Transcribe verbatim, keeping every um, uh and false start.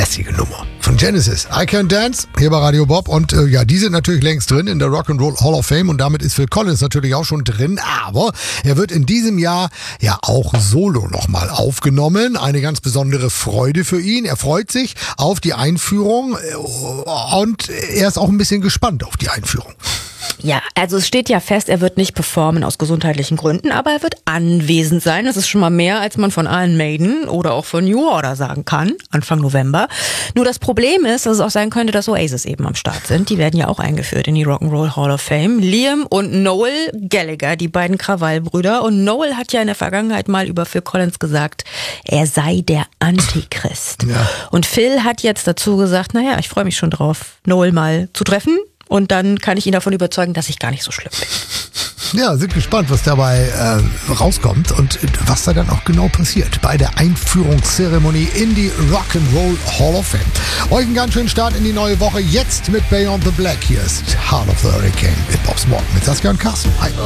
lässige Nummer. Von Genesis, I Can Dance, hier bei Radio Bob. Und äh, ja, die sind natürlich längst drin in der Rock'n'Roll Hall of Fame und damit ist Phil Collins natürlich auch schon drin. Aber er wird in diesem Jahr ja auch solo nochmal aufgenommen. Eine ganz besondere Freude für ihn. Er freut sich auf die Einführung und er ist auch ein bisschen gespannt auf die Einführung. Ja, also es steht ja fest, er wird nicht performen aus gesundheitlichen Gründen, aber er wird anwesend sein. Das ist schon mal mehr, als man von Iron Maiden oder auch von New Order sagen kann, Anfang November. Nur das Problem ist, dass es auch sein könnte, dass Oasis eben am Start sind. Die werden ja auch eingeführt in die Rock'n'Roll Hall of Fame. Liam und Noel Gallagher, die beiden Krawallbrüder. Und Noel hat ja in der Vergangenheit mal über Phil Collins gesagt, er sei der Antichrist. Ja. Und Phil hat jetzt dazu gesagt, naja, ich freue mich schon drauf, Noel mal zu treffen. Und dann kann ich ihn davon überzeugen, dass ich gar nicht so schlimm bin. Ja, sind gespannt, was dabei äh, rauskommt und was da dann auch genau passiert bei der Einführungszeremonie in die Rock'n'Roll Hall of Fame. Euch einen ganz schönen Start in die neue Woche. Jetzt mit Beyond the Black. Hier ist Heart of the Hurricane mit Bob's Morgen mit Saskia und Carsten. Hi.